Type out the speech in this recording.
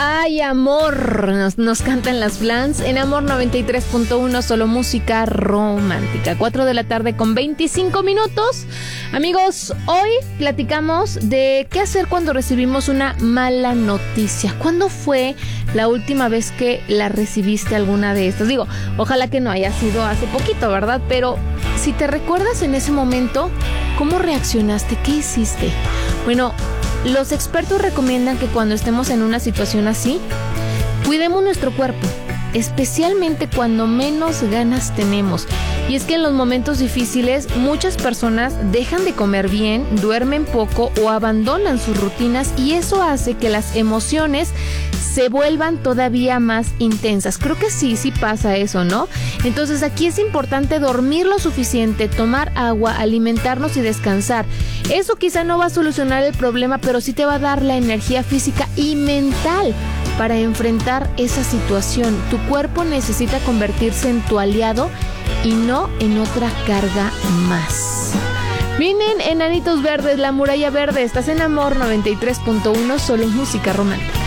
Ay, amor, nos cantan las Flans en Amor 93.1, solo música romántica. 4 de la tarde con 25 minutos. Amigos, hoy platicamos de qué hacer cuando recibimos una mala noticia. ¿Cuándo fue la última vez que la recibiste alguna de estas? Digo, ojalá que no haya sido hace poquito, ¿verdad? Pero si te recuerdas en ese momento, ¿cómo reaccionaste? ¿Qué hiciste? Bueno, los expertos recomiendan que cuando estemos en una situación así, cuidemos nuestro cuerpo, especialmente cuando menos ganas tenemos. Y es que en los momentos difíciles muchas personas dejan de comer bien, duermen poco o abandonan sus rutinas, y eso hace que las emociones se vuelvan todavía más intensas. Creo que sí pasa eso, ¿no? Entonces aquí es importante dormir lo suficiente, tomar agua, alimentarnos y descansar. Eso quizá no va a solucionar el problema, pero sí te va a dar la energía física y mental para enfrentar esa situación. Tu cuerpo necesita convertirse en tu aliado y no en otra carga más. Vienen Enanitos Verdes, La Muralla Verde. Estás en Amor 93.1, solo música romántica.